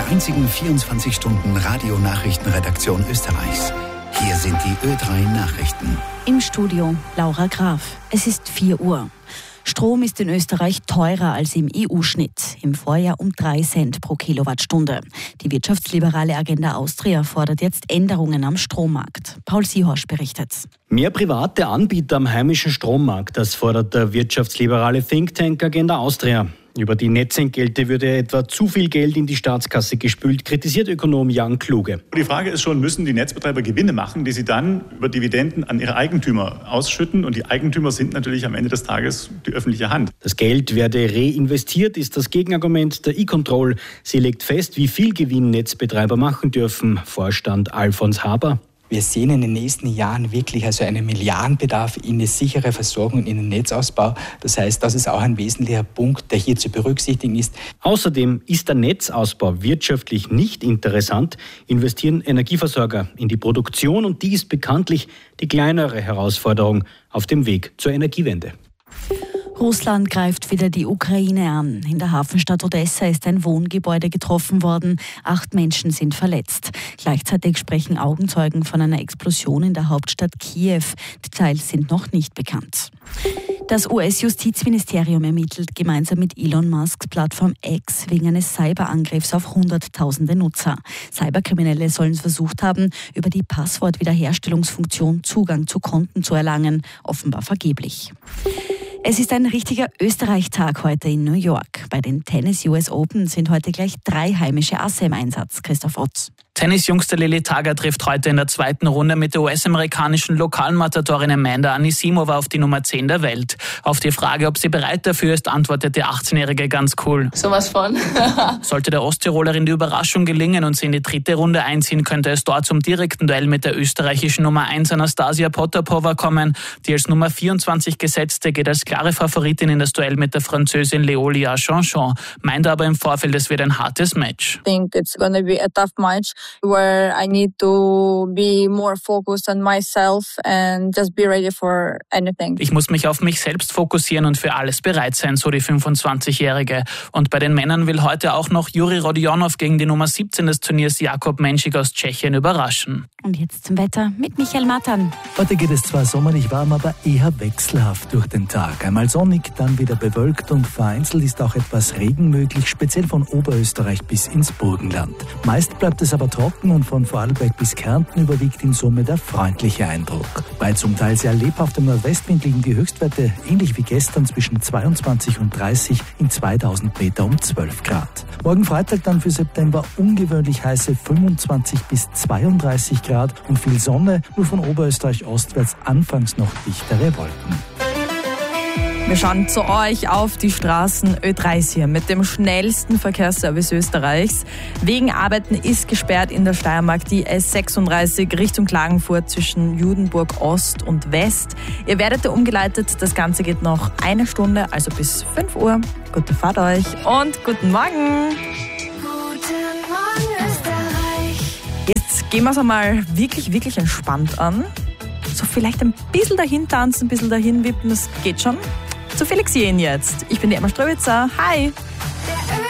der einzigen 24-Stunden-Radio-Nachrichtenredaktion Österreichs. Hier sind die Ö3 Nachrichten. Im Studio Laura Graf. Es ist 4 Uhr. Strom ist in Österreich teurer als im EU-Schnitt. Im Vorjahr um 3 Cent pro Kilowattstunde. Die wirtschaftsliberale Agenda Austria fordert jetzt Änderungen am Strommarkt. Paul Sihorsch berichtet. Mehr private Anbieter am heimischen Strommarkt, das fordert der wirtschaftsliberale Think Tank Agenda Austria. Über die Netzentgelte würde etwa zu viel Geld in die Staatskasse gespült, kritisiert Ökonom Jan Kluge. Die Frage ist schon, müssen die Netzbetreiber Gewinne machen, die sie dann über Dividenden an ihre Eigentümer ausschütten? Und die Eigentümer sind natürlich am Ende des Tages die öffentliche Hand. Das Geld werde reinvestiert, ist das Gegenargument der E-Control. Sie legt fest, wie viel Gewinn Netzbetreiber machen dürfen. Vorstand Alfons Haber. Wir sehen in den nächsten Jahren wirklich einen Milliardenbedarf in eine sichere Versorgung, in den Netzausbau. Das heißt, das ist auch ein wesentlicher Punkt, der hier zu berücksichtigen ist. Außerdem ist der Netzausbau wirtschaftlich nicht interessant, investieren Energieversorger in die Produktion und die ist bekanntlich die kleinere Herausforderung auf dem Weg zur Energiewende. Russland greift wieder die Ukraine an. In der Hafenstadt Odessa ist ein Wohngebäude getroffen worden. 8 Menschen sind verletzt. Gleichzeitig sprechen Augenzeugen von einer Explosion in der Hauptstadt Kiew. Details sind noch nicht bekannt. Das US-Justizministerium ermittelt gemeinsam mit Elon Musks Plattform X wegen eines Cyberangriffs auf Hunderttausende Nutzer. Cyberkriminelle sollen es versucht haben, über die Passwortwiederherstellungsfunktion Zugang zu Konten zu erlangen, offenbar vergeblich. Es ist ein richtiger Österreich-Tag heute in New York. Bei den Tennis US Open sind heute gleich 3 heimische Asse im Einsatz. Christoph Otz. Tennisjungste Lili Tager trifft heute in der 2. Runde mit der US-amerikanischen Lokalmatatorin Amanda Anisimova auf die Nummer 10 der Welt. Auf die Frage, ob sie bereit dafür ist, antwortet die 18-Jährige ganz cool. Sowas von. Sollte der Osttirolerin die Überraschung gelingen und sie in die 3. Runde einziehen, könnte es dort zum direkten Duell mit der österreichischen Nummer 1 Anastasia Potapova kommen. Die als Nummer 24 gesetzte geht als klare Favoritin in das Duell mit der Französin Léolia Jeanchon, meinte aber im Vorfeld, es wird ein hartes Match. I think it's gonna be a tough match where I need to be more focused on myself and just be ready for anything. Ich muss mich auf mich selbst fokussieren und für alles bereit sein, so die 25-Jährige. Und bei den Männern will heute auch noch Juri Rodionov gegen die Nummer 17 des Turniers Jakub Menschik aus Tschechien überraschen. Und jetzt zum Wetter mit Michael Matan. Heute geht es zwar sommerlich warm, aber eher wechselhaft durch den Tag. Einmal sonnig, dann wieder bewölkt und vereinzelt ist auch etwas Regen möglich, speziell von Oberösterreich bis ins Burgenland. Meist bleibt es aber trocken und von Vorarlberg bis Kärnten überwiegt in Summe der freundliche Eindruck. Bei zum Teil sehr lebhaftem Nordwestwind liegen die Höchstwerte ähnlich wie gestern zwischen 22 und 30 in 2000 Meter um 12 Grad. Morgen Freitag dann für September ungewöhnlich heiße 25 bis 32 Grad und viel Sonne, nur von Oberösterreich ostwärts anfangs noch dichtere Wolken. Wir schauen zu euch auf die Straßen Ö3 hier mit dem schnellsten Verkehrsservice Österreichs. Wegen Arbeiten ist gesperrt in der Steiermark die S36 Richtung Klagenfurt zwischen Judenburg Ost und West. Ihr werdet da umgeleitet. Das Ganze geht noch 1 Stunde, also bis 5 Uhr. Gute Fahrt euch und guten Morgen. Guten Morgen Österreich. Jetzt gehen wir es einmal wirklich entspannt an. So vielleicht ein bisschen dahin tanzen, ein bisschen dahin wippen, das geht schon. Zu Felix Jen jetzt. Ich bin die Emma Ströwitzer. Hi!